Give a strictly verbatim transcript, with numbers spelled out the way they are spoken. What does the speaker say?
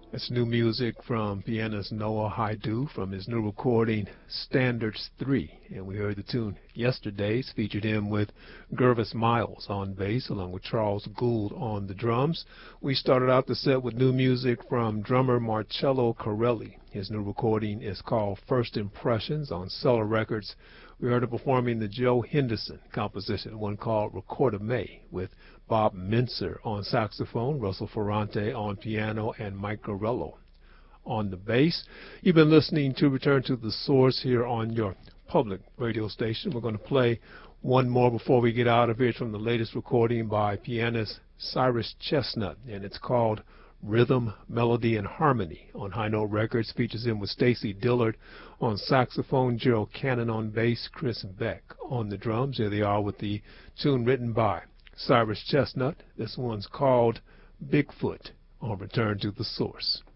It's new music from pianist Noah Haidu from his new recording Standards three. And we heard the tune Yesterdays, featured him with Gervis Miles on bass along with Charles Gould on the drums. We started out the set with new music from drummer Marcello Corelli. His new recording is called First Impressions on Cellar Records. We heard him performing the Joe Henderson composition, one called Record of May, with Bob Mincer on saxophone, Russell Ferrante on piano, and Mike Garello on the bass. You've been listening to Return to the Source here on your public radio station. We're going to play one more before we get out of here. It's from the latest recording by pianist Cyrus Chestnut, and it's called Rhythm, Melody, and Harmony on High Note Records. Features him with Stacy Dillard on saxophone, Gerald Cannon on bass, Chris Beck on the drums. Here they are with the tune written by Cyrus Chestnut. This one's called Bigfoot on Return to the Source.